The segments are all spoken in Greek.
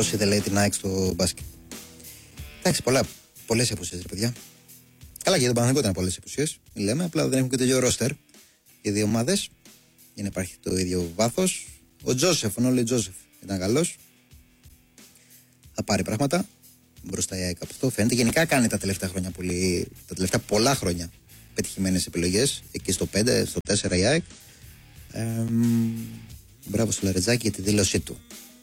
πώς είδε, λέει, την ΑΕΚ στο μπάσκετ. Εντάξει, πολλές απουσίες, ρε παιδιά. Καλά, και για τον Παναθηναϊκό ήταν πολλές απουσίες. Λέμε, απλά δεν έχουν και το ίδιο ρόστερ οι δύο ομάδες. Για να υπάρχει το ίδιο βάθος. Ο Τζόσεφ, ο Νόλι Τζόσεφ ήταν καλός. Θα πάρει πράγματα. Μπροστά η ΑΕΚ από αυτό φαίνεται. Γενικά κάνει τα τελευταία πολλά χρόνια πετυχημένες επιλογές. Εκεί στο 5, στο 4 η ΑΕΚ. Μπράβο στο Λαρετζάκη για τη δήλωσή του.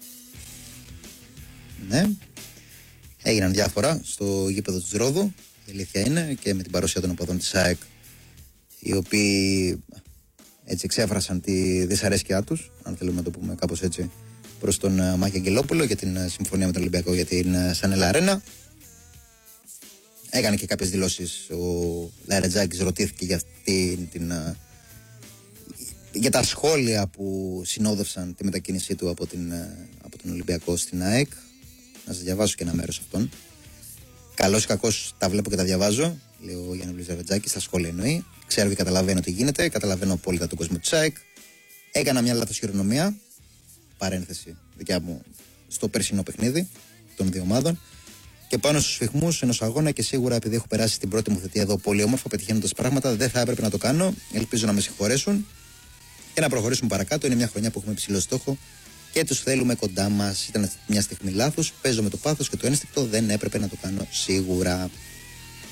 Ναι. Έγιναν διάφορα στο γήπεδο του Ρόδου. Η αλήθεια είναι, και με την παρουσία των οπαδών της ΑΕΚ, οι οποίοι έτσι εξέφρασαν τη δυσαρέσκειά τους, αν θέλουμε να το πούμε κάπως έτσι, προς τον Μάκη Αγγελόπουλο για την συμφωνία με τον Ολυμπιακό για την Σανέλα Αρένα. Έκανε και κάποιες δηλώσεις ο Λαρετζάκης, ρωτήθηκε για τα σχόλια που συνόδευσαν τη μετακίνησή του από τον Ολυμπιακό στην ΑΕΚ. Να σας διαβάσω και ένα μέρος αυτών. Καλώς ή κακώς τα βλέπω και τα διαβάζω, λέει ο Γιάννης Λαρετζάκης, στα σχόλια εννοεί. Ξέρω και καταλαβαίνω τι γίνεται, καταλαβαίνω απόλυτα τον κόσμο της ΑΕΚ. Έκανα μια λάθος χειρονομία, παρένθεση δικιά μου, στο περσινό παιχνίδι των δύο ομάδων. Και πάνω στους σφιγμούς ενός αγώνα, και σίγουρα επειδή έχω περάσει στην πρώτη μου θητεία εδώ πολύ όμορφα, πετυχαίνοντας πράγματα, δεν θα έπρεπε να το κάνω. Ελπίζω να με συγχωρέσουν και να προχωρήσουμε παρακάτω. Είναι μια χρονιά που έχουμε υψηλό στόχο και τους θέλουμε κοντά μας. Ήταν μια στιγμή λάθος. Παίζω με το πάθος και το ένστικτο, δεν έπρεπε να το κάνω σίγουρα.